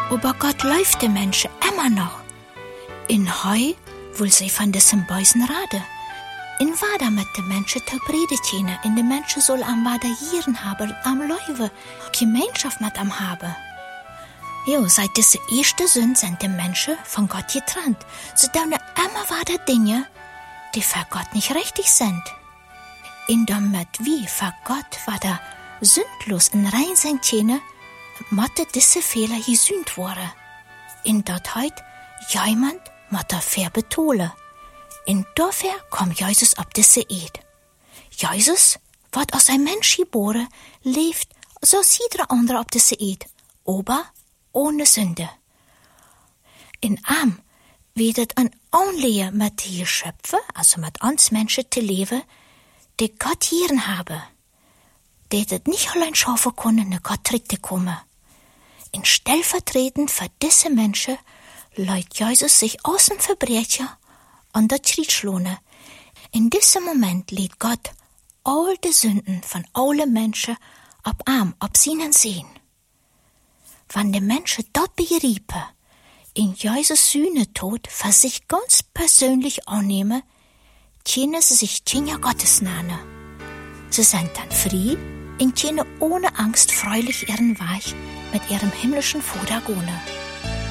Aber Gott läuft den Menschen immer noch. In Heu will sie von diesem Bösen rade. In Wader mit den Menschen te Bredetjene, in den Menschen soll am Wader Jieren haben, am Leuwe, Gemeinschaft mit am haben. Jo, seit diese erste Sünde sind die Menschen von Gott getrennt. Sie tun immer weiter Dinge, die für Gott nicht richtig sind. In damit wie für Gott war sündlos und rein sein Tjene, motte diese Fehler gesühnt worden. In dort heut jemand motte fair betonen. In dafür kommt Jesus auf diese Erde. Jesus wird aus einem Mensch geboren, lebt so jeder andere auf diese Erde, aber ohne Sünde. In Arm wird ein Onlehe mit die Geschöpfe, also mit uns Menschen zu leben, die Gott hier habe. Die das nicht allein schaffen können, ne Gott zu kommen. In stellvertretend für diese Menschen lädt Jesus sich aus dem Verbrecher an der Trittschlone. In diesem Moment lädt Gott all die Sünden von allen Menschen ab Arm, ab seinen sehen. Wenn die Menschen dort begreifen, in Jesus Sühnetod für sich ganz persönlich annehmen, können sie sich Kinder Gottes nennen. Sie sind dann frei und können ohne Angst freulich ihren Weg mit ihrem himmlischen Vater gehen.